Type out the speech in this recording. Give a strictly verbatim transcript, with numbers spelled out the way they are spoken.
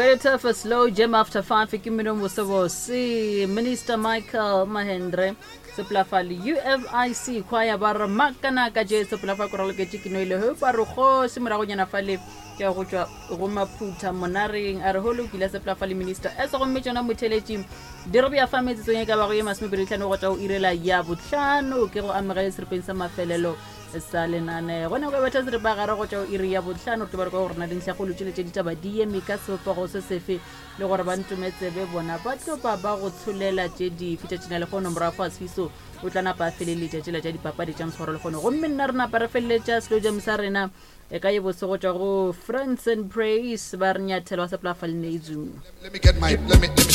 Operator for slow jam after five Kimino Musovosi, Minister Michael Mahendra, Suplafali, U F I C, Kwaya Bar Makana Kaje, Suplafa Korolgechikino, Paruho, Simrawana Fali, Yaruja, Roma Puta, Monaring, Arholu, Kila Suplafali Minister, as a Michana Muteleti, Derby family, Zunga, must be written over Irela Yabuchan, Kero Amares, Repensama Felelo. Salenane bona go betsa re ba gara go tšwa iri ya botlhano ke ba go rena dintšha go lutšile tše ditaba di eme ka sepa go se sefe le gore ba ntumetsebe bona ba tlo ba ba go tsholela tše di fita tšena le go nomora fa sfiso o tla napa feleletša tšela tša dipapadi tša mtshwaro le gone gomme nna rena pa re feleletša selo jam sa rena e ka ye bose go tšwa go Friends and Praise ba re nyathelo wa sepla falne izung. Let me get my let me let me